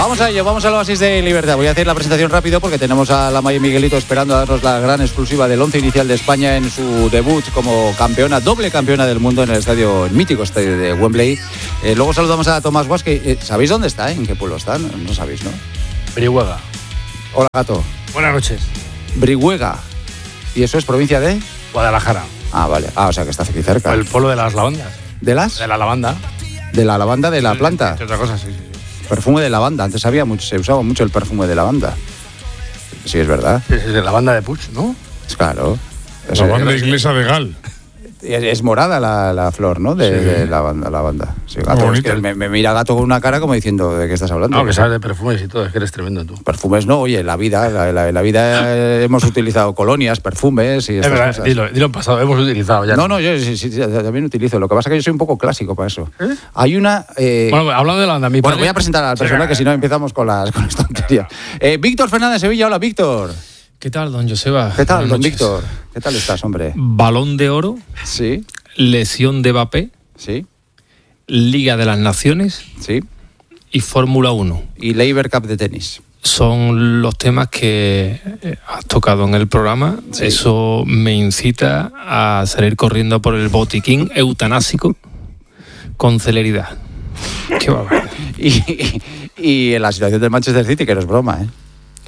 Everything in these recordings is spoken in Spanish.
Vamos a ello, vamos al Oasis de Libertad. Voy a hacer la presentación rápido porque tenemos a la Maya Miguelito esperando a darnos la gran exclusiva del 11 inicial de España en su debut como campeona, doble campeona del mundo en el mítico estadio de Wembley. Luego saludamos a Tomás Guas, que ¿sabéis dónde está? ¿En qué pueblo están? No sabéis, ¿no? Brihuega. Hola, gato. Buenas noches. Brihuega. ¿Y eso es provincia de? Guadalajara. Ah, vale. Ah, o sea que está aquí cerca. El pueblo de las lavandas. ¿De las? De la lavanda. De la lavanda de la planta. Entre otras cosas, sí. Perfume de lavanda. Antes se usaba mucho el perfume de lavanda. Sí, es verdad. Es de lavanda de Puig, ¿no? Claro. Lavanda inglesa de Gal. Es morada la flor, ¿no? De lavanda. Sí, gato, es que me mira gato con una cara como diciendo ¿de qué estás hablando? No, que sabes de perfumes y todo, es que eres tremendo tú. Perfumes no, oye, la vida hemos utilizado colonias, perfumes y estas verdad, cosas. dilo en pasado, hemos utilizado ya. No, yo sí, también utilizo. Lo que pasa es que yo soy un poco clásico para eso. Hay una... Bueno, hablando de lavanda, Bueno, voy a presentar a la persona que si no empezamos con las tonterías. Víctor Fernández Sevilla, hola Víctor. ¿Qué tal, don Joseba? ¿Qué tal, don Víctor? ¿Qué tal estás, hombre? Balón de Oro. Sí. Lesión de Mbappé. Sí. Liga de las Naciones. Sí. Y Fórmula 1. Y Labour Cup de tenis. Son los temas que has tocado en el programa. Sí. Eso me incita a salir corriendo por el botiquín eutanásico con celeridad. Qué barbaridad. Y en la situación del Manchester City, que no es broma, ¿eh?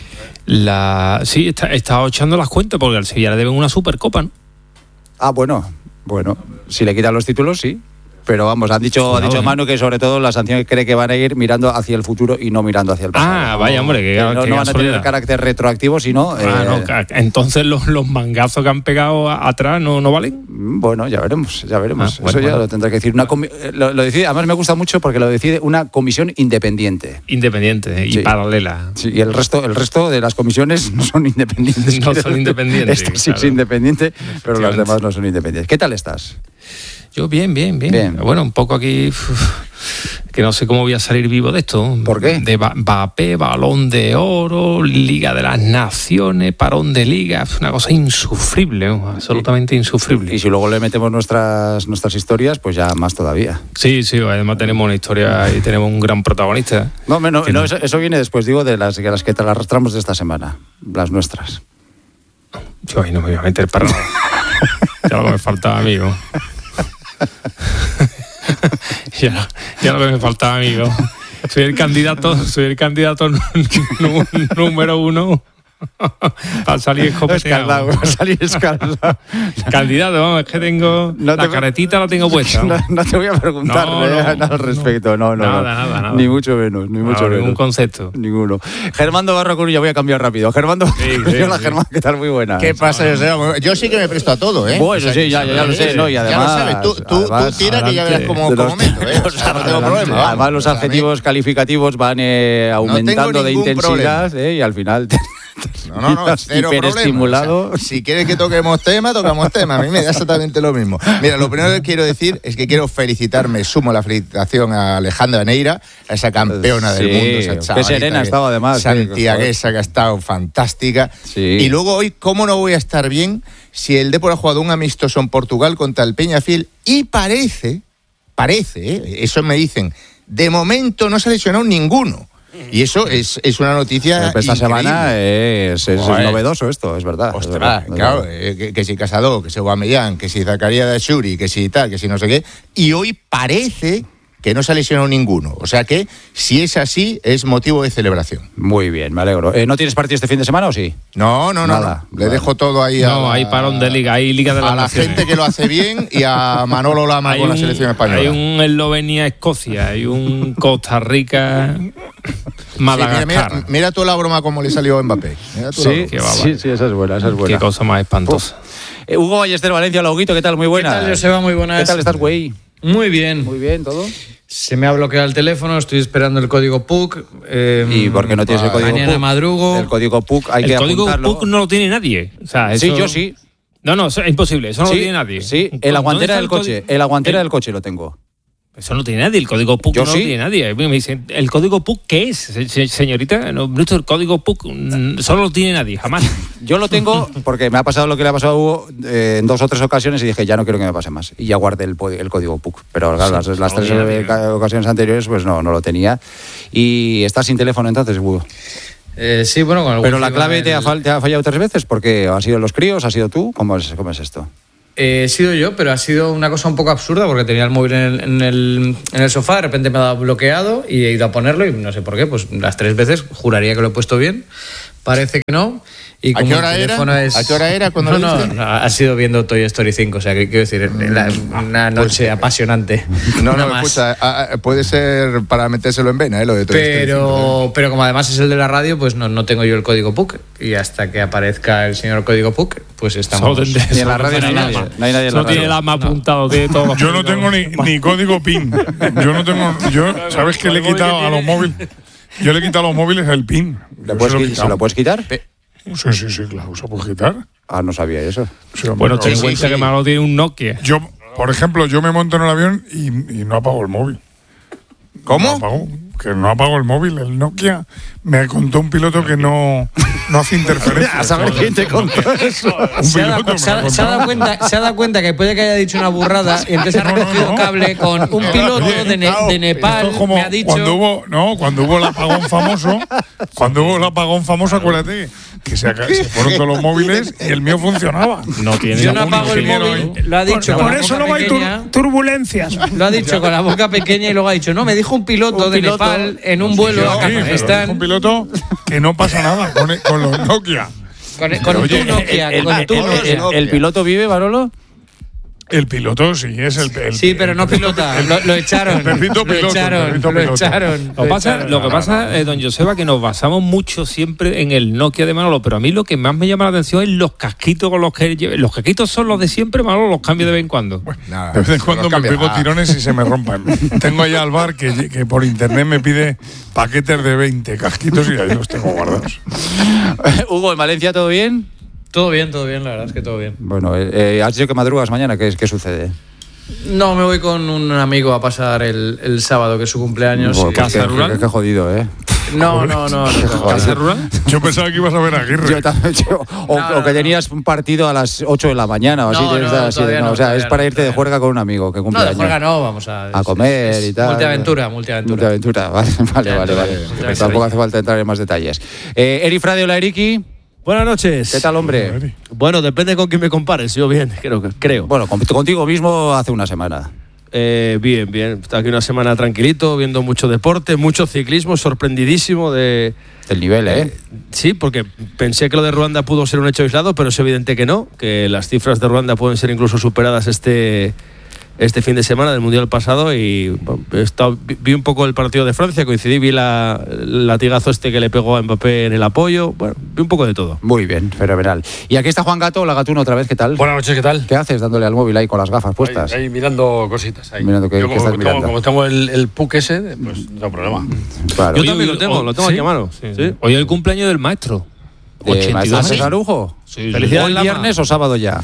Sí, he estado echando las cuentas porque al Sevilla le deben una Supercopa, ¿no? Ah, bueno, si le quitan los títulos, sí. Pero vamos, ha dicho Manu que sobre todo la sanción cree que van a ir mirando hacia el futuro y no mirando hacia el pasado. Ah, vaya, hombre, que no van a tener carácter retroactivo, sino... no, entonces los mangazos que han pegado atrás no valen. Bueno, ya veremos. Eso ya lo tendrá que decir. Lo decide, además me gusta mucho porque lo decide una comisión independiente. Independiente y paralela. Sí, y el resto de las comisiones no son independientes. No son independientes. Esta sí es independiente, pero las demás no son independientes. ¿Qué tal estás? Yo bien. Bueno, un poco aquí que no sé cómo voy a salir vivo de esto. ¿Por qué? De Mbappé, Balón de Oro, Liga de las Naciones, parón de Liga, una cosa insufrible, absolutamente insufrible. Y si luego le metemos nuestras historias, pues ya más todavía. Sí, además tenemos una historia y tenemos un gran protagonista. No, eso viene después, digo, de las que te las arrastramos de esta semana, las nuestras. Yo ahí no me voy a meter para nada. Ya lo que me faltaba, amigo. ya lo que me faltaba, amigo. Soy el candidato número 1 para salir escopeteado. Candidato, vamos, es que tengo la caretita la tengo puesta. No te voy a preguntar nada al respecto. No. Nada. Ni mucho menos. Ningún concepto. Ninguno. Germando Barro Coruña, voy a cambiar rápido. Germando, hola Germán, ¿qué tal? Muy buena. ¿Qué pasa? Yo sí que me presto a todo, ¿eh? Bueno, sí, ya lo sé, ¿no? Y además... Ya lo sabes, tú tira que ya verás cómo meto, ¿eh? O sea, no tengo problema. Además, los adjetivos calificativos van aumentando de intensidad, y al final... No, cero hiperestimulado. O sea, si quieres que tocamos tema. A mí me da exactamente lo mismo. Mira, lo primero que quiero decir es que quiero felicitarme, sumo la felicitación a Alejandra Neira, a esa campeona del mundo, esa chavalita. Qué serena ha estado además. Santiaguesa, que ha estado fantástica. Sí. Y luego hoy, ¿cómo no voy a estar bien si el Depor ha jugado un amistoso en Portugal contra el Peñafiel y parece, eso me dicen, de momento no se ha lesionado ninguno. Y eso es una noticia esta semana es novedoso esto, es verdad. Ostras, claro, que si Casado, que si Aubameyang, que si Zakaria de Shuri, que si tal, que si no sé qué. Y hoy parece que no se ha lesionado ninguno. O sea que, si es así, es motivo de celebración. Muy bien, me alegro. ¿No tienes partido este fin de semana o sí? No. Le dejo todo ahí hay parón de Liga, hay Liga de las Naciones. A la gente que lo hace bien y a Manolo Lama con la selección española. Hay un Eslovenia-Escocia, hay un Costa Rica... Madagascar. Sí, mira tú la broma como le salió a Mbappé. Sí, esa es buena. Qué cosa más espantosa. Hugo Ballester Valencia, hola Huguito, ¿qué tal? Muy buenas. ¿Qué tal, Joseba? Muy buenas. ¿Qué tal estás, güey? Muy bien. Muy bien, ¿todo? Se me ha bloqueado el teléfono, estoy esperando el código PUC. ¿Y por qué no tienes el código mañana PUC? Madrugo. El código PUC hay que apuntarlo. El código PUC no lo tiene nadie. O sea, eso... Sí, yo sí. No, es imposible, eso no lo tiene nadie. Sí, en la guantera del coche. En la guantera del coche lo tengo. Eso no tiene nadie, el código PUC Yo no sí. lo tiene nadie. Me dicen, ¿el código PUC qué es, señorita? No, el código PUC solo lo tiene nadie, jamás. Yo lo tengo porque me ha pasado lo que le ha pasado a Hugo en 2 o 3 ocasiones y dije, ya no quiero que me pase más. Y ya guardé el código PUC. Pero claro, Sí, las no 3 tiene nadie. ocasiones anteriores pues no lo tenía. Y estás sin teléfono entonces, Hugo. Sí, bueno, con el Pero wifi la clave con te ha fallado 3 veces porque han sido los críos, ha sido tú. ¿Cómo es esto? He sido yo, pero ha sido una cosa un poco absurda porque tenía el móvil en el sofá, de repente me ha dado bloqueado y he ido a ponerlo y no sé por qué, pues las 3 veces juraría que lo he puesto bien, parece que no. Y ¿A como qué el hora era? teléfono es- ¿A qué hora era cuando no, lo viste? no, ha sido viendo Toy Story 5, o sea, que quiero decir, una noche apasionante. No, Nada más. escucha, puede ser para metérselo en vena, lo de Toy Story 5, Pero como además es el de la radio, pues no tengo yo el código PUC. Y hasta que aparezca el señor código PUC, pues estamos... Ni en la radio no hay nadie. No hay nadie en la No tiene el radio. ama apuntado, tiene todo. Yo no tengo ni código PIN. ¿Sabes qué le he quitado a los móviles? Yo le he quitado a los móviles el PIN. ¿Se quitado. lo puedes quitar? Sí, claro, se puede quitar. Ah, no sabía eso. Sí, hombre, Bueno, ten en sí, cuenta sí. que Manolo tiene un Nokia. Yo, por ejemplo, yo me monto en el avión y no apago el móvil. ¿Cómo? Que no apago el móvil. El Nokia me contó un piloto que no hace interferencia. A saber quién te contó eso. Un Se ha, piloto dado, me se ha- lo se ha dado contó. cuenta, se ha dado cuenta que puede que haya dicho una burrada y entonces ha No, no, recogido no. cable con un piloto Oye, de Nepal. Esto es como Me ha dicho. cuando hubo el apagón famoso, acuérdate que se fueron todos los móviles y el mío funcionaba. No tiene Yo no ningún apago el ingeniero móvil, lo ha dicho con Por la eso boca luego hay pequeña. turbulencias. Lo ha dicho con la boca pequeña y luego ha dicho, no, me dijo un piloto de Nepal en un vuelo a Sí, pero Kazajistán es un piloto que no pasa nada con los Nokia. con Oye, tu Nokia. El, con tu el- Nokia. el- el piloto vive, Manolo? El piloto sí es el Sí, pero no pilota, lo echaron. El perrito piloto, Lo echaron, el perrito lo piloto. echaron. Lo que pasa, don Joseba, que nos basamos mucho siempre en el Nokia de Manolo, pero a mí lo que más me llama la atención es los casquitos con los que lleva. Los casquitos son los de siempre, Manolo, los cambio de vez en cuando. Nada, De vez en no cuando los me cambia. pego tirones y se me rompan. Tengo allá al bar que por internet me pide paquetes de 20 casquitos y ahí los tengo guardados. Hugo, ¿en Valencia todo bien? Todo bien, la verdad es que todo bien. Bueno, has dicho que madrugas mañana. ¿Qué sucede? No, me voy con un amigo a pasar el sábado, que es su cumpleaños. Bueno, y- pues ¿Casa rural? qué jodido, ¿eh? No. ¿Casa rural? Yo pensaba que ibas a ver a Aguirre. Yo también, o que tenías un partido a las 8 de la mañana o así. No, tienes no, así, todavía no, o sea, todavía es para no, irte de todavía juerga con un amigo que cumple No, de años. juerga no, vamos a comer es y tal. Multiaventura. Multiaventura, vale. Multiaventura. Tampoco hace falta entrar en más detalles. Eri Frade, hola Eriki. Buenas noches. ¿Qué tal, hombre? Bueno, depende con quién me compares. Yo bien, creo. Bueno, contigo mismo hace una semana. Bien. Está aquí una semana tranquilito, viendo mucho deporte, mucho ciclismo, sorprendidísimo de... El nivel, ¿eh? Sí, porque pensé que lo de Ruanda pudo ser un hecho aislado, pero es evidente que no, que las cifras de Ruanda pueden ser incluso superadas este fin de semana del Mundial pasado y bueno, vi un poco el partido de Francia, vi el latigazo que le pegó a Mbappé en el apoyo, bueno, vi un poco de todo. Muy bien, fenomenal. Y aquí está Juan Gato, la Gatuno otra vez, ¿qué tal? Buenas noches, ¿qué tal? ¿Qué haces dándole al móvil ahí con las gafas puestas? Ahí mirando cositas. Ahí. Mirando qué Yo estás mirando. como tengo el PUC ese, pues no hay problema. Claro. Yo Oye, también hoy- lo tengo ¿sí? aquí a mano. Sí. Hoy es el cumpleaños del maestro. ¿Maestro 82 César años. Arujo? Sí, Felicidades, ¿Hoy Lama. viernes o sábado ya?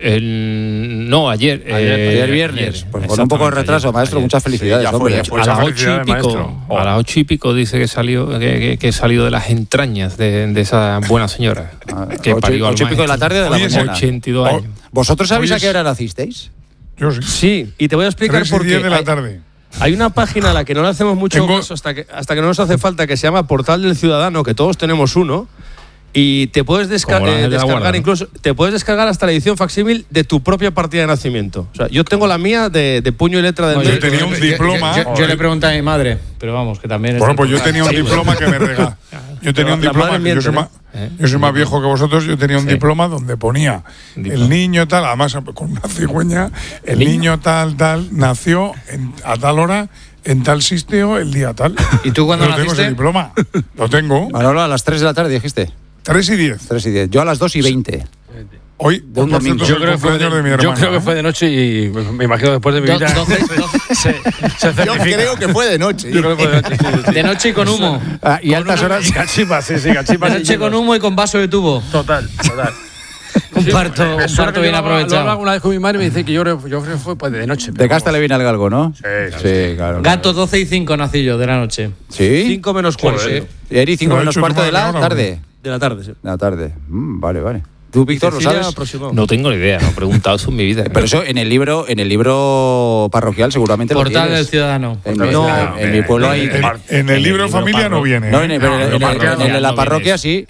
No, ayer. Ayer viernes. Pues con un poco de retraso, maestro. Muchas felicidades, ya fue, hombre. ya fue. A las 8 felicidades, y pico, maestro. a las 8 y pico dice que salió que salió de las entrañas de esa buena señora que Ocho- parió al 8 y pico de la maestro. tarde o de la Oye, mañana. 82 años. ¿Vosotros sabéis Hoy a qué es- hora nacisteis? Yo sí. Sí, y te voy a explicar 3 y por qué. 10 de la tarde. Hay una página a la que no le hacemos mucho Tengo- caso hasta que no nos hace falta, que se llama Portal del Ciudadano, que todos tenemos uno, y te puedes Como la de la descargar Guardia, ¿no? incluso, te puedes descargar hasta la edición facsímil de tu propia partida de nacimiento. O sea, yo tengo la mía de puño y letra del Yo médico. tenía un diploma. Yo le pregunté a mi madre, pero vamos, que también es... Bueno, pues yo tenía un diploma que me regaló. Yo tenía un La diploma, madre que yo soy, miente, yo soy más viejo que vosotros, yo tenía un diploma donde ponía el niño tal, además con una cigüeña, el niño tal, nació a tal hora, en tal sitio, el día tal. ¿Y tú cuándo Yo tengo naciste? ese diploma. Lo tengo. Manolo, a las 3 de la tarde dijiste. 3 y 10. 3 y 10. Yo a las 2 y 20. Hoy, un por domingo. cierto, es el cumpleaños de mi hermana. Yo creo que fue de noche y me imagino después de mi vida se Yo certifica. creo que fue de noche. Yo creo que fue de noche. Sí. De noche y con humo. Y altas horas. Y cachipas, sí, cachipas. De noche con humo y con vaso de tubo. Total. Un parto bien aprovechado. Lo hago una vez con mi madre y me dice que yo creo que fue pues, de noche. De casta le viene al galgo, ¿no? Sí, claro. Gato 12 y 5 nací yo de la noche. ¿Sí? 5 menos cuarto. Sí. Eri, 5 menos cuarto de la tarde. De la tarde, sí. De la tarde. Vale. ¿Tú, Víctor, lo sabes? No tengo ni idea, no he preguntado eso en mi vida. Pero eso en el libro parroquial seguramente Portal lo tienes. del Ciudadano. En mi pueblo hay... En el libro familia no viene. No, en la parroquia sí.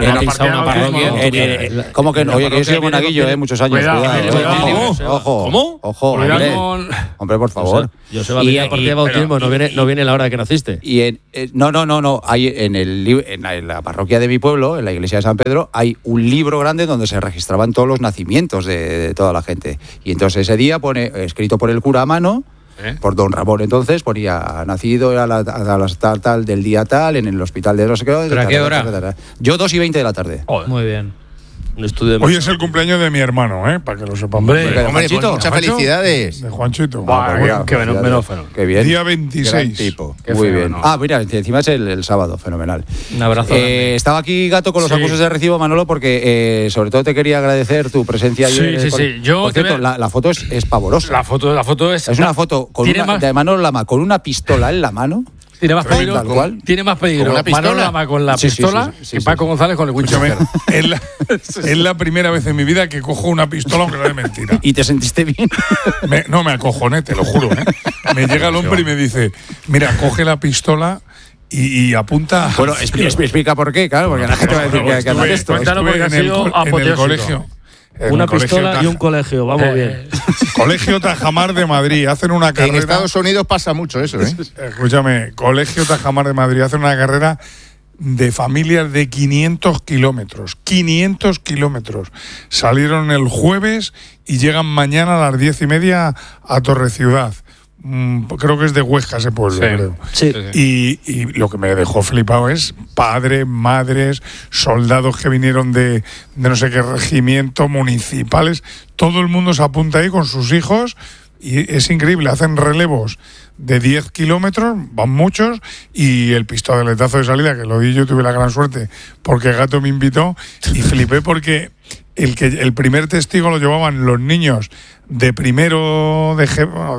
¿Cómo que no? Oye, que yo soy monaguillo, muchos años. Ojo. Hombre, por favor. Yo sé la partida de bautismo, no viene la hora de que naciste. Y no. Hay en la parroquia de mi pueblo, en la iglesia de San Pedro, hay un libro grande donde se registraban todos los nacimientos de toda la gente. Y entonces ese día pone, escrito por el cura a mano, por don Ramón entonces, ponía nacido a las tal del día tal, en el hospital de no sé qué. ¿Pero a qué hora? Yo 2:20 de la tarde. Muy bien. Un estudio de Hoy es el cumpleaños de mi hermano, para que lo sepamos. Hombre, pues muchas felicidades. De Juanchito. Qué fenómeno. Qué bien. Día 26. Tipo. Muy bien. Mira, encima es el sábado, fenomenal. Un abrazo. Estaba aquí, Gato, con los acusos de recibo, Manolo, porque sobre todo te quería agradecer tu presencia ayer. Sí. Por cierto, la foto es pavorosa. La foto es una foto de Manolo Lama con una pistola en la mano. Tiene más peligro. Tal cual. Tiene más peligro. Manolo Lama con la pistola que Paco González con el Winchester. Es la primera vez en mi vida que cojo una pistola aunque no es mentira. ¿Y te sentiste bien? No, me acojoné, te lo juro. Me llega el hombre y me dice, mira, coge la pistola y apunta. Bueno, explica por qué, claro, porque la gente va a decir que anda esto. Cuéntalo porque ha sido en el colegio. Una pistola y un colegio, vamos bien. Colegio Tajamar de Madrid, hacen una carrera. En Estados Unidos pasa mucho eso, Escúchame, Colegio Tajamar de Madrid, hacen una carrera de familias de 500 kilómetros. 500 kilómetros. Salieron el jueves y llegan mañana a las 10:30 a Torreciudad. Creo que es de Huesca ese pueblo, creo. Sí. Y lo que me dejó flipado es padres, madres, soldados que vinieron de no sé qué regimiento, municipales. Todo el mundo se apunta ahí con sus hijos y es increíble. Hacen relevos de 10 kilómetros, van muchos, y el pistoletazo de salida, que lo di yo, tuve la gran suerte, porque Gato me invitó y flipé porque el primer testigo lo llevaban los niños de primero de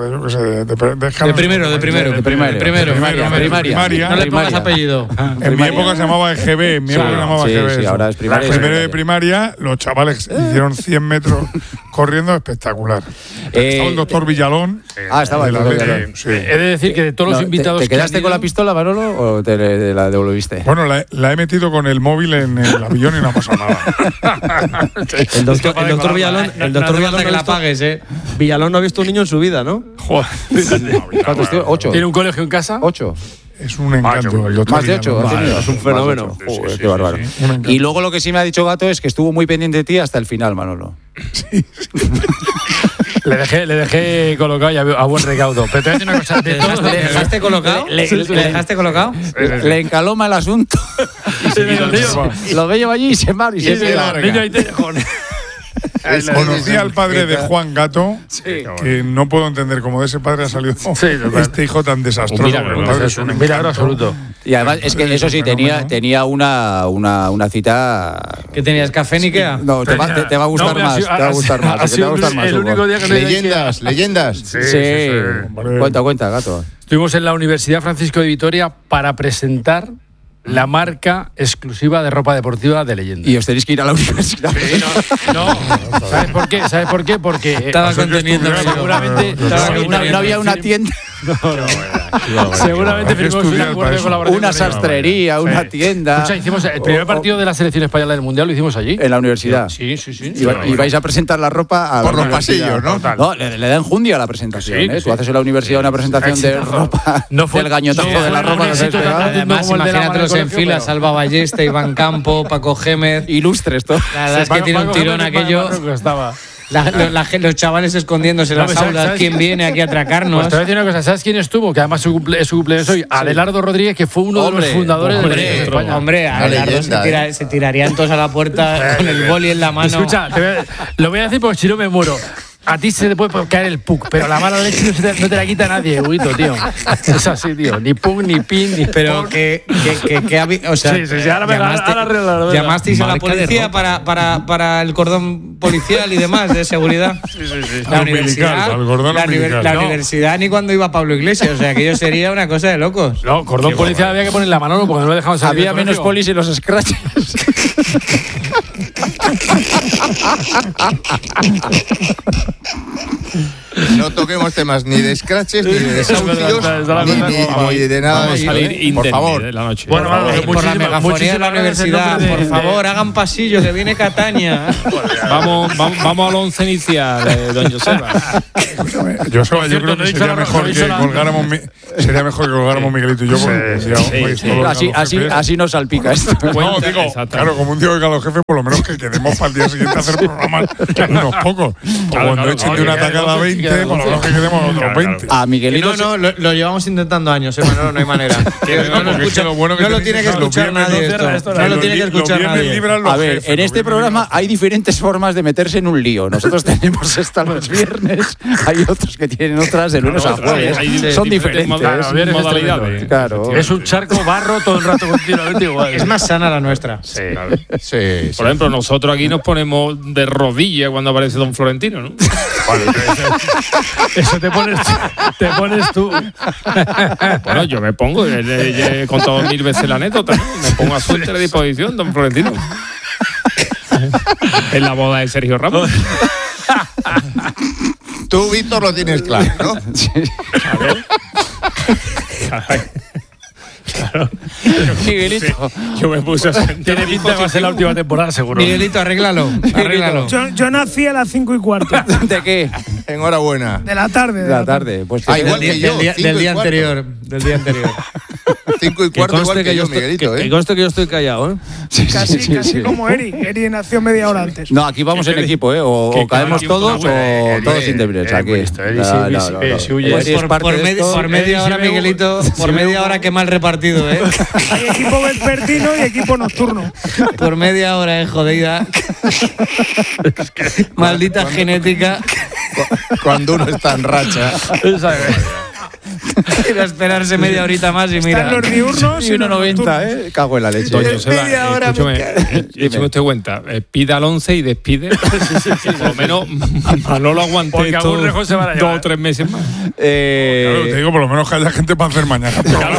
primaria. No le pongas apellido. En mi época se llamaba EGB, en mi época se llamaba EGB. Sí, ahora es primaria. Primero de primaria, los chavales hicieron 100 metros corriendo, espectacular. Estaba el doctor Villalón. Estaba el doctor Villalón. Sí. He de decir que de todos los invitados. ¿Te quedaste con la pistola, Manolo, o te la devolviste? Bueno, la he metido con el móvil en el avión y no ha pasado nada. El doctor Villalón, que la pagues, Villalón no ha visto un niño en su vida, ¿no? Joder. ¿Cuántos tíos? 8. ¿Tiene un colegio en casa? 8. Es un encanto. El doctor Más de 8. Villalón. Es un fenómeno. Joder, qué bárbaro. Y luego lo que sí me ha dicho Gato es que estuvo muy pendiente de ti hasta el final, Manolo. Le dejé colocado y a buen recaudo. Pero te voy a decir una cosa. ¿Le dejaste colocado? ¿Le dejaste colocado? Le encaloma el asunto. Lo ve yo allí y se marcha. Y se larga. Conocí al padre de Juan Gato, que no puedo entender cómo de ese padre ha salido este hijo tan desastroso. Un milagro absoluto. Y además es que eso sí, tenía una cita. ¿Qué tenías, café ni qué? No, te va a gustar más. Te va a gustar más. El único día que Leyendas. Sí. Cuenta, Gato. Estuvimos en la Universidad Francisco de Vitoria para presentar la marca exclusiva de ropa deportiva de Leyenda. Y os tenéis que ir a la universidad. Sí, no. ¿Sabes por qué? Porque estaba conteniendo. Seguramente no había una tienda. Seguramente firmamos un acuerdo de colaboración. Una sastrería, una tienda. Escucha, hicimos el primer partido de la selección española del mundial, lo hicimos allí. En la universidad. Sí. Y vais a presentar la ropa por los pasillos, ¿no? No, le da enjundia a la presentación. Tú haces en la universidad una presentación de ropa. Del gañotazo de la ropa. Además, imagínate en fila, Salva Ballesta, Iván Campo, Paco Gémez. Ilustres, todo. La verdad es que tiene un tirón aquello. Los chavales escondiéndose en las aulas. ¿Quién viene aquí a atracarnos? Pues te voy a decir una cosa. ¿Sabes quién estuvo? Que además es su cumpleaños hoy. Adelardo Rodríguez, que fue uno de los fundadores de España. Hombre, Adelardo se tirarían todos a la puerta con el boli en la mano. Escucha, lo voy a decir porque si no me muero. A ti se te puede caer el puck, pero la mala leche no te la quita nadie, Huguito, tío. Es así, tío. Ni puck, ni pin, ni... Pero o sea, sí, ahora llamasteis a la policía para el cordón policial y demás de seguridad. Sí. La universidad, la universidad ni cuando iba Pablo Iglesias, o sea, aquello sería una cosa de locos. No, cordón policial había que ponerle la mano porque no lo dejaban salir. Había menos polis y los scratches. No toquemos temas ni de scratches, ni de desahucios, ni de nada. Vamos a salir por favor. de la noche. Bueno, por la megafonía de la universidad, por favor, hagan pasillo, que viene Cataña. Vamos al 11 inicial, don Joseba. Escúchame, Joseba, yo creo que sería mejor que colgáramos Miguelito y yo. Así nos salpica esto. No, digo, claro, como un tío que a los jefes, por lo menos que quedemos para el día siguiente a hacer programas unos pocos. O cuando echen de una atacada a 20, por lo menos que quedemos otros 20. A Miguelito. No, lo llevamos intentando años, no hay manera. No lo tiene que escuchar nadie esto. No lo tiene que escuchar nadie. A ver, en este programa hay diferentes formas de meterse en un lío. Nosotros tenemos esta los viernes, hay otros que tienen otras de lunes a jueves. Son diferentes modalidades. Claro. Es un charco barro todo el rato continuamente igual. Es más sana la nuestra. Sí. Sí. Por ejemplo, nosotros aquí nos ponemos de rodillas cuando aparece don Florentino, ¿no? Eso te pones tú. Bueno, yo me pongo, he contado 1000 veces la anécdota, ¿no? Me pongo a su entera disposición, don Florentino. En la boda de Sergio Ramos. Tú, Víctor, lo tienes claro, ¿no? Claro. Miguelito. Yo me puse a sentir. Tiene pinta que va a ser la última temporada, seguro. Miguelito, arréglalo. Yo nací a las 5:15. ¿De qué? Enhorabuena. De la tarde. De la tarde. Pues Igual que yo. Del día anterior. 5:15 igual que yo, Miguelito, Que conste que yo estoy callado, ¿eh? Casi como Eri. Eri nació media hora antes. No, aquí vamos en equipo, ¿eh? O caemos todos o todos indefinidos. Aquí. Por media hora, Miguelito. Por media hora, qué mal repartido, ¿eh? Hay equipo vespertino y equipo nocturno. Por media hora, jodida. Maldita genética. Cuando uno está en racha. Era esperarse media horita más y mira. Están los diurnos Y 1,90, Cago en la leche. Doña Joseba, échame usted cuenta. Pida al 11 y despide. Por lo menos Manolo aguante esto 2 o 3 meses más. Claro, te digo, por lo menos que haya gente para hacer mañana.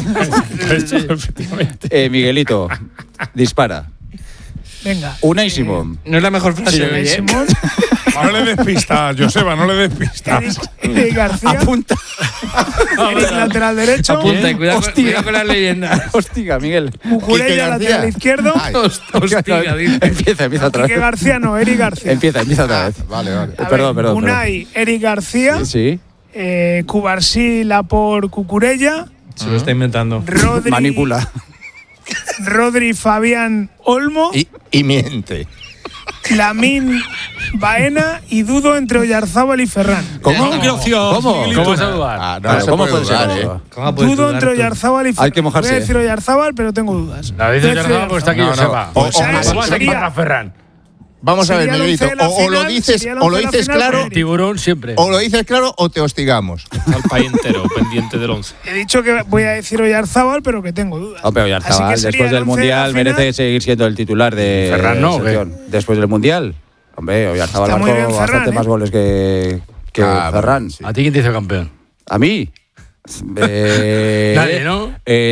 Efectivamente. Miguelito, dispara. Venga. Unai Simón. No es la mejor frase de hoy, ¿eh? Simón. No le des pistas, Joseba, no le des pistas. Eric García. Apunta. Eric, lateral derecho. Apunta y cuidado Hostia. con las leyendas. Hostia, Miguel. Cucurella, García. lateral izquierdo. Ay, Hostia, dice. Empieza otra Quique vez. García no, Eric García. Empieza otra vez. Vale. A Perdón. ver, Unai, Eric García. Sí. Cubarsí, Lapor, Cucurella. Se lo está inventando. Rodri, Manipula. Rodri, Fabián, Olmo. Y miente. Lamín, Baena y Dudo entre Oyarzábal y Ferran. ¿Cómo? ¿Cómo vas a dudar? No se ¿Cómo puede puede ser dudar, eso? ¿Cómo puedes Dudo dudar entre tú? Oyarzábal y Ferran. Hay que mojarse. Voy a decir Oyarzábal, pero tengo dudas. La dice Oyarzábal porque está aquí Joseba. Sería- Sería Ferran. Vamos a ver, Sería el Miguelito. once de la O lo final, dices, sería el o lo once de la dices final, claro, Eric. Tiburón siempre. o lo dices claro, o te hostigamos. Está el país entero pendiente del 11. He dicho que voy a decir Oyarzábal, pero que tengo dudas. Hombre, Así Oyarzabal, que sería después el del 11 de la Mundial final. merece seguir siendo el titular de Ferran, ¿no? selección. Después del Mundial. Hombre, Oyarzabal Está muy marcó bien Ferran, bastante más goles que Ferran. ¿A ti quién te hizo campeón? ¿A mí? Nadie, ¿no?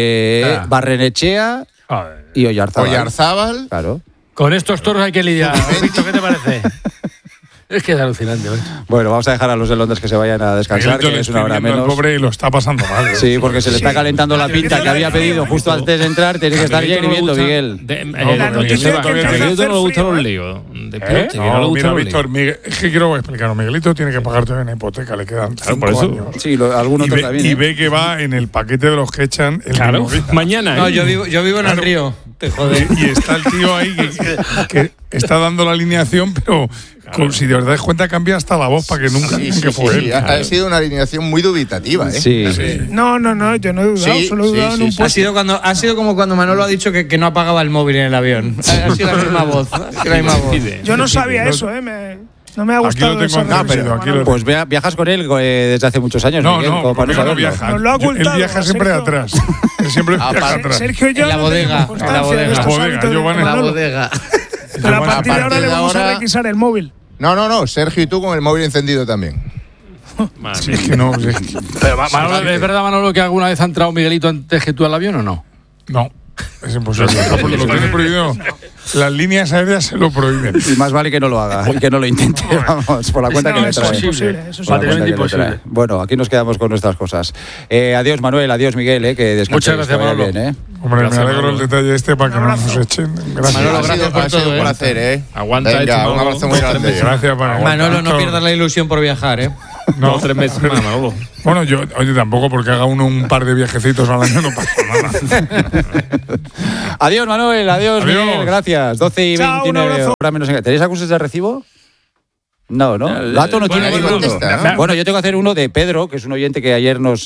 Barrenechea Joder. y Oyarzábal. Oyarzábal. Claro. Con estos toros hay que lidiar. Víctor, ¿qué te parece? Es que es alucinante, ¿eh? Bueno, vamos a dejar a los de Londres que se vayan a descansar, Miguelito que le es estoy una hora viendo al menos. pobre y lo está pasando mal. Sí, porque se le está calentando la pinta que había pedido justo antes de entrar. Tiene que estar ya hirviendo, Miguel. La noticia es que empieza a Miguelito no le hacer gustan frío, los ¿eh? líos. De pelote, que no le No, gustan mira, los Víctor, líos. es que quiero explicar. Miguelito tiene que pagar todavía una hipoteca, le quedan 5 por eso. años. Sí, algunos Y también. y ve que va en el paquete de los que echan el Claro, mismo día. mañana. No, ¿eh? yo vivo en el río. Te jode. Y está el tío ahí que está dando la alineación, pero si de verdad das cuenta cambia hasta la voz para que nunca digan que fue él. Ha sido una alineación muy dubitativa, ¿eh? Sí. No, yo no he dudado, Sí, solo he dudado en un puesto. Ha sido como cuando Manolo ha dicho que no apagaba el móvil en el avión. Ha sido la misma voz. Yo no sabía eso, ¿eh? No me ha gustado. Aquí lo tengo esa entendido, revisión, aquí lo Pues viajas con él desde hace muchos años, No, Miguel, no, como para porque no saberlo. viaja. Nos lo ha ocultado, Él viaja siempre Sergio. atrás. Él siempre viaja atrás. Sergio y yo En la no bodega, tenemos constancia en la bodega. de estos La bodega, hábitos de Giovanni. En la Manolo. bodega. Pero a partir de A ahora partir le de vamos a ahora- requisar el móvil. No, Sergio y tú con el móvil encendido también. Sí, es que no. Sí. Pero, Manolo, ¿es verdad, Manolo, que alguna vez ha entrado Miguelito antes que tú al avión o no? No, es imposible. Lo tiene prohibido. Las líneas aéreas se lo prohíben. Y más vale que no lo haga y que no lo intente, vamos, por la cuenta que le eso trae. es imposible. Eso es Por la cuenta Materialmente que le imposible. trae. Bueno, aquí nos quedamos con nuestras cosas. Adiós, Manuel, adiós, Miguel, que descanséis. Muchas gracias, que vaya Manolo. bien, Hombre, Gracias, me alegro Manolo. el detalle este para que no nos echen. Gracias. Manolo, Ha gracias sido- por ha sido todo, un placer, ¿eh? Aguanta Venga, esto, un Manolo. abrazo muy grande. Gracias para Manolo, no pierdas la ilusión por viajar, ¿eh? No, 3 meses más, Manolo. Bueno, yo, oye, tampoco porque haga uno un par de viajecitos al año no pasa nada. Adiós, Manuel, adiós, Adiós. Miguel, gracias. 12 y Chao, un 29 abrazo. horas menos. ¿Tenéis acuses de recibo? No, ¿no? Gato no tiene bueno, ninguno. contesta, ¿no? Bueno, yo tengo que hacer uno de Pedro, que es un oyente que ayer nos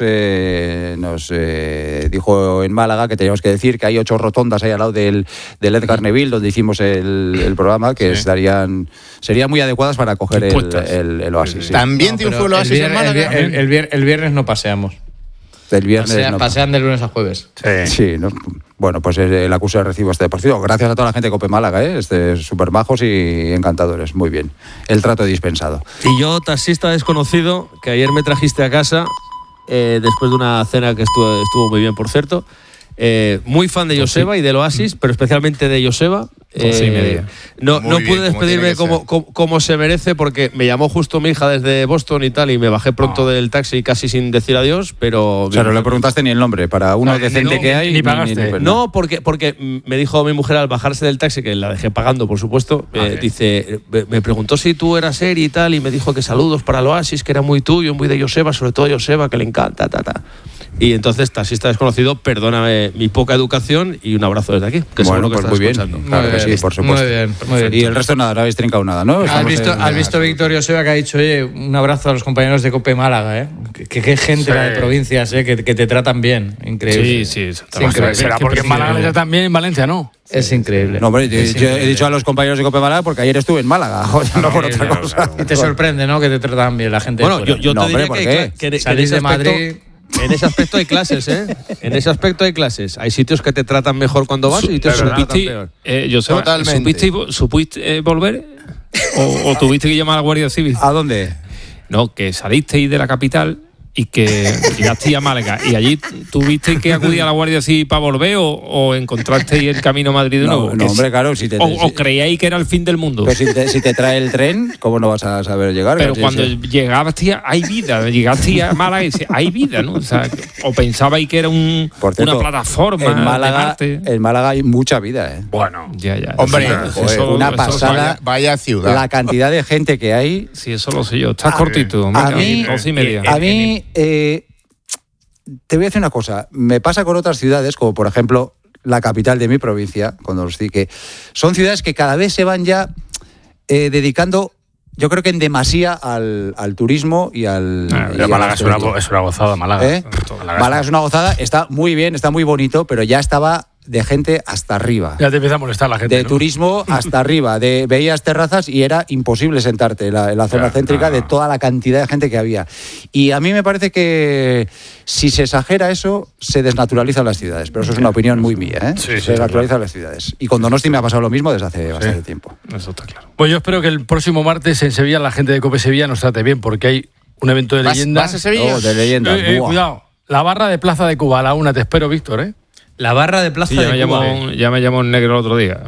dijo en Málaga que teníamos que decir que hay 8 rotondas ahí al lado del Edgar Neville, donde hicimos el programa, que serían muy adecuadas para coger el Oasis. Sí. También tiene un Pero fútbol así en Málaga. el viernes no paseamos. Del viernes. no. Pasean de lunes a jueves. Sí, ¿no? Bueno, pues el acuse de recibo este partido. Gracias a toda la gente de Cope Málaga, súper majos y encantadores. Muy bien. El trato dispensado. Y yo, taxista desconocido, que ayer me trajiste a casa, después de una cena que estuvo muy bien, por cierto. Muy fan de Joseba y del Oasis, pero especialmente de Joseba. 11:30. No Muy bien, pude como tiene despedirme que ser. como se merece, porque me llamó justo mi hija desde Boston y tal, y me bajé pronto del taxi casi sin decir adiós, pero... O sea, no le preguntaste ni el nombre. Para uno decente no, que hay... ni pagaste. No, porque me dijo mi mujer al bajarse del taxi, que la dejé pagando, por supuesto, dice, me preguntó si tú eras Eri y tal, y me dijo que saludos para el Oasis, que era muy tuyo, muy de Joseba, sobre todo Joseba, que le encanta, Y entonces, taxista desconocido, perdóname mi poca educación y un abrazo desde aquí, que Bueno, seguro que pues estás muy bien. escuchando. Claro que sí, por supuesto. Muy bien, muy bien. Y el resto nada, no habéis trincado nada, ¿no? ¿Has Estamos visto, Víctor Joseba, que ha dicho, oye, un abrazo a los compañeros de Cope Málaga, ¿eh? Qué gente la de provincias, que te tratan bien. Increíble. Sí, Es increíble. Será porque en Málaga le tratan bien, en Valencia no. Es increíble. No, hombre, yo he dicho a los compañeros de Cope Málaga porque ayer estuve en Málaga, joder, no por otra cosa. Y te sorprende, ¿no? Que te tratan bien la gente. Bueno, de fuera. yo No, te hombre, diría ¿por que, qué? que en Salís ese de aspecto, Madrid. en ese aspecto hay clases, ¿eh? En ese aspecto hay clases. Hay sitios que te tratan mejor cuando vas y sitios que te tratan peor. Joseba, Totalmente. ¿supiste volver? ¿O tuviste que llamar a la Guardia Civil? ¿A dónde? No, que salisteis de la capital y que llegasteis a Málaga. ¿Y allí tuvisteis que acudir a la Guardia Civil para volver o encontrasteis el camino a Madrid de nuevo? No, hombre, claro, si te... ¿O creíais que era el fin del mundo? Pero si te trae el tren, ¿cómo no vas a saber llegar? Pero Sí, cuando sí. llegaste, hay vida. Llegaste a Málaga y dices, hay vida, ¿no? O sea, o pensabais que era Por cierto, una plataforma en Málaga, de Marte. en Málaga hay mucha vida, ¿eh? Bueno, ya. Hombre, una pasada. Vaya ciudad. La cantidad de gente que hay. Sí, eso lo sé yo. Estás A- cortito. a venga, mí- 12:30. A mí, te voy a decir una cosa. Me pasa con otras ciudades, como por ejemplo la capital de mi provincia, cuando os que son ciudades que cada vez se van ya dedicando, yo creo que en demasía al turismo y al... y Pero al Málaga es turismo. una gozada, Málaga. ¿Eh? Málaga es una gozada, está muy bien, está muy bonito, pero ya estaba de gente hasta arriba. Ya te empieza a molestar la gente. De ¿no? turismo hasta arriba. Veías terrazas y era imposible sentarte en la zona céntrica de toda la cantidad de gente que había. Y a mí me parece que si se exagera eso, se desnaturalizan las ciudades. Pero eso es una opinión muy mía, ¿eh? Sí, se desnaturalizan las ciudades. Y con Donosti me ha pasado lo mismo desde hace bastante tiempo. Eso está claro. Pues yo espero que el próximo martes en Sevilla la gente de Cope Sevilla nos trate bien, porque hay un evento de leyendas. ¿Vas a Sevilla? Oh, de leyendas. Buah. Cuidado, la barra de Plaza de Cuba a la 1, te espero, Víctor, ¿eh? La barra de Plaza Sí, ya de me, Cuba. ya me llamó un negro el otro día.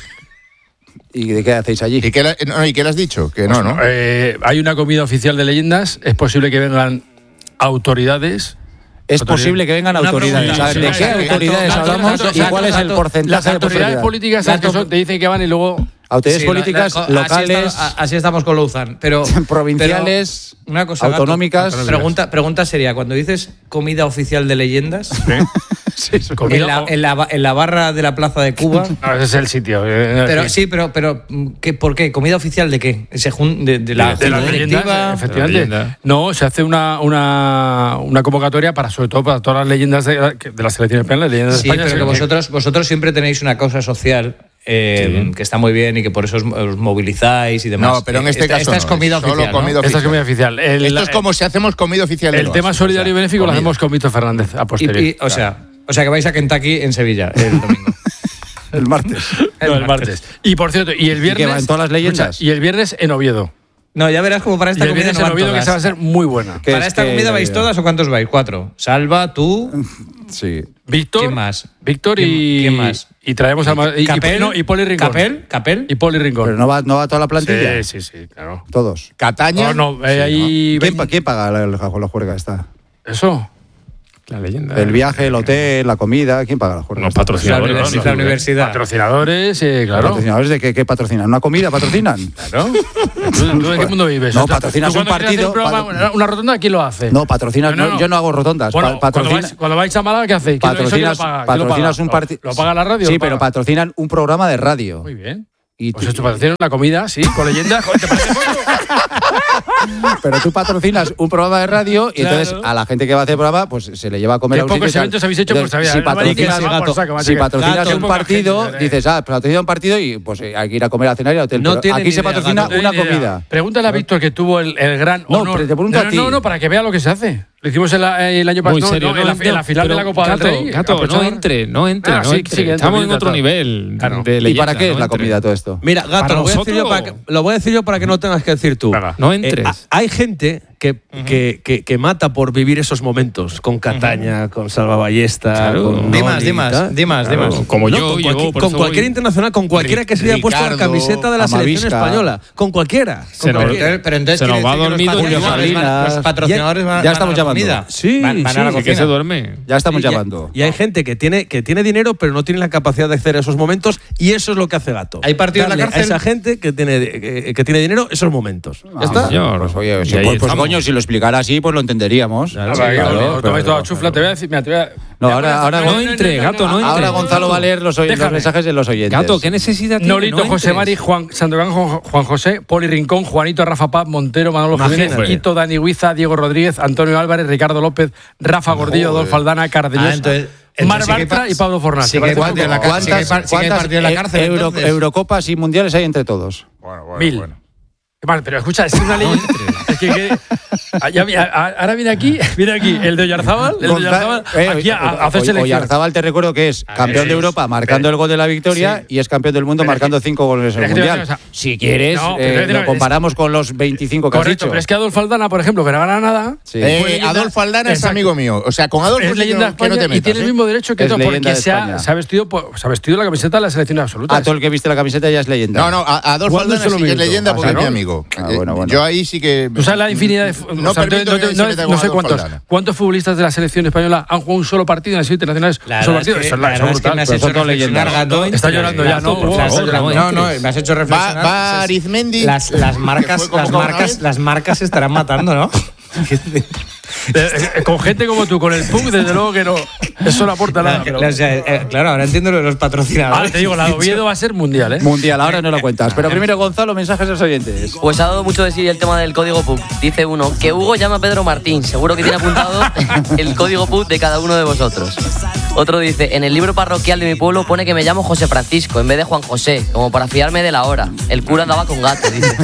¿Y de qué hacéis allí? ¿Y qué le has dicho? Que no, ¿no? Hay una comida oficial de leyendas, es posible que vengan autoridades. Es posible que vengan Una autoridades. pregunta, ¿Sabes ¿De sí, qué sí, autoridades gato, hablamos gato, y gato, cuál es el gato. porcentaje Las de autoridades posibilidad? políticas ¿sabes qué son? Te dicen que van y luego... Autoridades Sí, políticas locales, así estamos con Louzan. Pero, provinciales, pero una cosa, Gato, autonómicas. Pregunta seria. Cuando dices comida oficial de leyendas, Comida- en la barra de la Plaza de Cuba... No, ese es el sitio. Pero sí, pero ¿por qué? ¿Comida oficial de qué? De la de las junta leyendas, directiva. efectivamente. De la leyenda. No, se hace una convocatoria para, sobre todo, para todas las leyendas de la selección española, leyendas Sí, de España. pero que vosotros siempre tenéis una causa social que está muy bien y que por eso os movilizáis y demás. No, pero en este caso esta es comida solo oficial, comida ¿no? oficial. Esta es comida oficial. Esto es como si hacemos comida oficial. El tema solidario y benéfico lo comida. hacemos con Víctor Fernández a posteriori. O sea que vais a Kentucky en Sevilla el domingo. El martes. No, el martes. Y por cierto, y el viernes. que va en todas las leyendas. Escucha, y el viernes en Oviedo. No, ya verás como para Y esta el comida viernes no en van Oviedo que todas. se va a ser muy buena. Que ¿Para es esta que- comida vais todas o cuántos vais? 4. Salva, tú. Sí. Víctor. ¿Quién más? Víctor y. ¿Quién más? Y traemos al. Y Poli Rincón. ¿Capel? Y Poli Rincón. Pero no va toda la plantilla. Sí, claro. Todos. Cataña. No, ahí. ¿Quién paga la juerga esta? Eso. La leyenda. El viaje, el hotel, la comida, ¿quién paga la juerga? Los patrocinadores. La universidad. Patrocinadores, claro. ¿Patrocinadores de qué patrocinan? ¿Una comida patrocinan? Claro. ¿Tú en qué mundo vives? No, patrocinas ¿Tú un cuando quieres partido. hacer una rotonda, ¿quién lo hace? No, patrocinas. No. Yo no hago rotondas. Bueno, cuando vais a Málaga, ¿qué hacéis? Patrocinas un partido. ¿Lo paga la radio? Sí, ¿Lo paga? pero patrocinan un programa de radio. Muy bien. Y Pues esto patrocina una comida, sí, con leyendas. ¿Te parece poco? pero tú patrocinas un programa de radio y Claro. entonces a la gente que va a hacer el programa pues se le lleva a comer Qué a un sitio pocos y tal. eventos habéis hecho, pues, Entonces, sabía, si patrocinas un Gato. partido, Poca gente, dices, patrocina un partido y pues hay que ir a comer a cenar y al hotel. No Pero tiene aquí ni se idea, patrocina Gato. una comida. Pregúntale a Víctor que tuvo el gran No, honor. pero te pregunto a ti. No, para que vea lo que se hace. Lo hicimos el año Muy pasado, serio, en la final de la Copa del Rey. Gato, no entre. Ah, sí, sí, Estamos en entra, otro entra. nivel Claro. de ¿Y leyenda. para qué es no la entre. comida todo esto? Mira, Gato, ¿Para lo voy a decir yo nosotros? lo voy a decir yo para que no tengas que decir tú. Venga. No entres. Hay gente que mata por vivir esos momentos con Cataña, con Salva Ballesta, Claro. con Di Noli y tal. más. Como No, yo, con por eso cualquier voy. internacional, con cualquiera que se haya puesto la Ricardo, camiseta de la selección Amavisca. española, con cualquiera. Se con nos- cualquiera. Pero entonces Se nos quiere va decir que dormido los Julio Salinas. patrocinadores van Ya a estamos la llamando. comida. Sí, van a la sí, Sí, que cocina. se duerme. Ya estamos Y hay- llamando. Y hay gente que tiene dinero, pero no tiene la capacidad de acceder a esos momentos, y eso es lo que hace Gato. ¿Hay partido en la Darle cárcel? a esa gente que tiene dinero esos momentos. ¿Ya está? Señor. Pues oye, Y si, ahí pues estamos. coño, si lo explicara así, pues lo entenderíamos. Claro, Claro, tomáis toda pero- chufla, te voy a decir. Mira, te voy a. No, ahora No entre, Gato, no entre. Ahora Gonzalo va a leer los Déjame. mensajes de los oyentes. Gato, ¿qué necesidad tiene? Nolito, No José entres. Mari, Juan Sandokan, Juan José, Poli Rincón, Juanito, Rafa Paz, Montero, Manolo Jiménez, Imagínate. Ito, Dani Huiza, Diego Rodríguez, Antonio Álvarez, Ricardo López, Rafa Gordillo, Adolfo Aldana, Cardeñosa, entonces Mar sí que hay Bartra y Pablo Fornal. sí ¿Te que hay parece partido en la poco? cárcel. Sí que hay partido en la cárcel, entonces. Eurocopas y mundiales hay entre todos? 1000. Vale, pero escucha, es una ley. Es ahora viene aquí el de Oyarzábal. El de Oyarzábal aquí a hacer selección. Oyarzábal te recuerdo que es campeón de Europa marcando el gol de la victoria y es campeón del mundo Pero es marcando que- 5 goles en el pero es que te voy a mundial. decir una cosa. Si quieres, No, pero te voy a decir lo una- comparamos con los 25 que has Correcto, dicho. pero es que Adolfo Aldana, por ejemplo, que no gana nada. Sí. fue leyenda- Adolfo Aldana es Exacto. amigo mío. O sea, con Adolfo Es sí leyenda de que no España te y tiene metas, el mismo derecho que Es todo, leyenda porque de se España. ha vestido la camiseta de la selección absoluta. todo el que viste la camiseta ya es leyenda. No, Adolfo ¿Cuándo Aldana se lo sí que es minuto? leyenda porque es ¿no? mi amigo. Bueno. Yo ahí sí que. Tú sabes la infinidad de. No o sea, permito que se meta con no sé Adolfo Aldana. cuántos futbolistas de la selección española han jugado un solo partido en el sitio internacional. Un solo partido. Eso es brutal. me has Pero hecho son todas reflexionar, leyendas. Gato. Está llorando ya, ¿no? Por favor, No, me has hecho reflexionar. Va Arizmendi. Las que marcas, fue convocado una vez. las marcas se estarán matando, ¿no? Con gente como tú, con el punk, desde luego que no. Eso no aporta nada. pero- Claro, ahora entiendo lo de los patrocinadores. Ahora te digo, la de Oviedo va a ser mundial, ¿eh? Mundial, ahora no lo cuentas. Pero primero, Gonzalo, mensajes de los oyentes. Pues ha dado mucho de sí el tema del código PUC. Dice uno, que Hugo llama a Pedro Martín. Seguro que tiene apuntado el código PUC de cada uno de vosotros. Otro dice, en el libro parroquial de mi pueblo pone que me llamo José Francisco en vez de Juan José, como para fiarme de la hora. El cura andaba con gato, dice.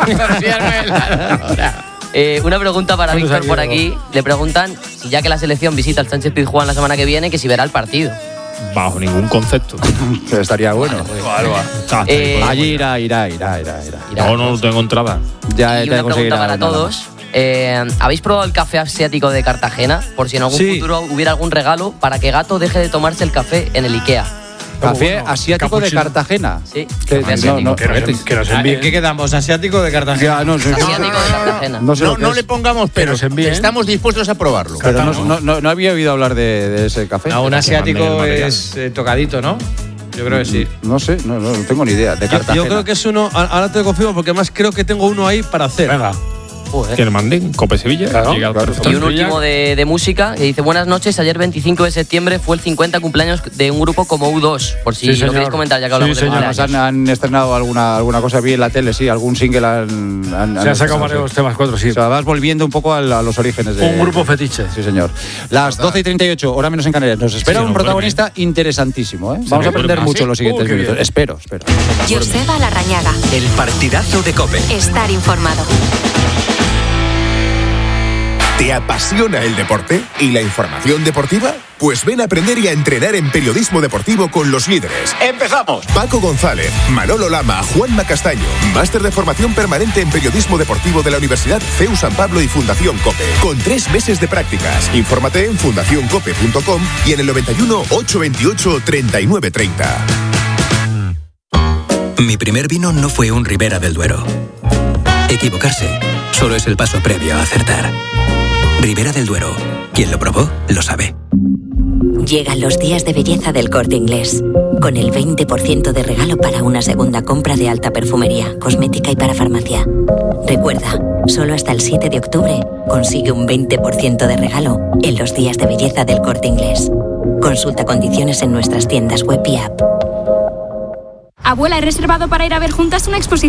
Una pregunta para Víctor por aquí. Le preguntan si ya que la selección visita el Sánchez Pizjuán la semana que viene, que si verá el partido. Bajo ningún concepto. Estaría bueno. Allí irá. Irá. No tengo entrada. Ya Y te una conseguirá pregunta para nada todos. ¿Habéis probado el café asiático de Cartagena? Por si en algún Sí. futuro hubiera algún regalo para que Gato deje de tomarse el café en el Ikea. Café asiático de Capuchino. Cartagena. Sí, Que- café asiático. Que nos envíen. ¿En qué quedamos? ¿Asiático de Cartagena? Ya, no, Asiático de Cartagena. no sé lo que No es. le pongamos pero. nos envíen. Estamos dispuestos a probarlo. Pero no había oído hablar de ese café. No, un asiático manden el es tocadito, ¿no? Yo creo que sí. No sé, no tengo ni idea. De Cartagena. Yo creo que es uno, ahora te confirmo porque además creo que tengo uno ahí para hacer. Venga. Que le manden Cope Sevilla. Claro, llega claro. Y un último de música que dice: buenas noches, ayer 25 de septiembre fue el 50 cumpleaños de un grupo como U2, por si Sí, lo queréis comentar, ya que hablamos de cumpleaños. Han estrenado alguna cosa bien en la tele, sí, algún single han Se han sacado varios temas, 4, sí. O sea, vas volviendo un poco a los orígenes de... Un grupo fetiche. Sí, señor. Las 12:38, hora menos en Canarias. Nos espera un protagonista interesantísimo, ¿eh? Vamos a aprender mucho en los siguientes minutos. Espero. Joseba Larrañaga. El partidazo de COPE. Estar informado. ¿Te apasiona el deporte y la información deportiva? Pues ven a aprender y a entrenar en periodismo deportivo con los líderes. ¡Empezamos! Paco González, Manolo Lama, Juanma Castaño. Máster de formación permanente en periodismo deportivo de la Universidad CEU San Pablo y Fundación COPE. Con 3 meses de prácticas. Infórmate en fundacioncope.com y en el 91 828 3930. Mi primer vino no fue un Ribera del Duero. Equivocarse solo es el paso previo a acertar. Ribera del Duero. Quien lo probó, lo sabe. Llegan los días de belleza del Corte Inglés. Con el 20% de regalo para una segunda compra de alta perfumería, cosmética y para farmacia. Recuerda, solo hasta el 7 de octubre consigue un 20% de regalo en los días de belleza del Corte Inglés. Consulta condiciones en nuestras tiendas web y app. Abuela, he reservado para ir a ver juntas una exposición